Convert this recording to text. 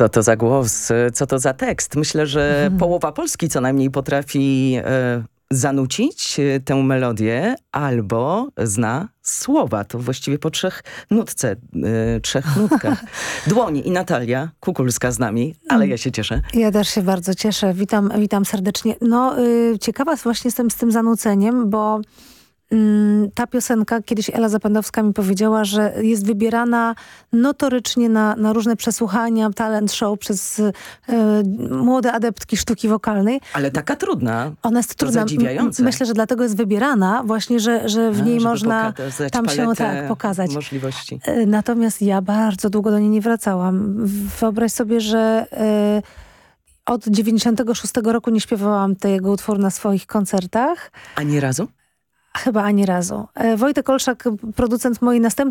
Co to za głos, co to za tekst? Myślę, że połowa Polski co najmniej potrafi zanucić tę melodię albo zna słowa. To właściwie po trzech nutkach. Dłoń i Natalia Kukulska z nami, ale ja się cieszę. Ja też się bardzo cieszę. Witam serdecznie. Ciekawa właśnie jestem z tym zanuceniem, bo ta piosenka, kiedyś Ela Zapędowska mi powiedziała, że jest wybierana notorycznie na różne przesłuchania, talent show przez młode adeptki sztuki wokalnej. Ale taka trudna. Ona jest trudna. Zadziwiające. Myślę, że dlatego jest wybierana właśnie, że w niej można tam się pokazać. Możliwości. Natomiast ja bardzo długo do niej nie wracałam. Wyobraź sobie, że od 96 roku nie śpiewałam tego utworu na swoich koncertach. Ani razu? Chyba ani razu. Wojtek Olszak, producent mojej następnej